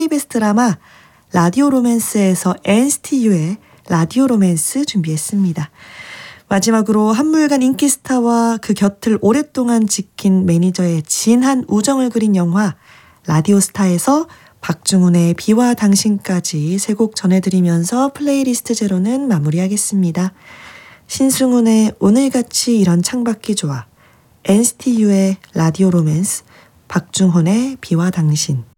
KBS 드라마 라디오 로맨스에서 NCT U의 라디오 로맨스 준비했습니다. 마지막으로 한물간 인기 스타와 그 곁을 오랫동안 지킨 매니저의 진한 우정을 그린 영화 라디오스타에서 박중훈의 비와 당신까지 세 곡 전해드리면서 플레이리스트 제로는 마무리하겠습니다. 신승훈의 오늘같이 이런 창밖이 좋아, NCT U의 라디오 로맨스, 박중훈의 비와 당신.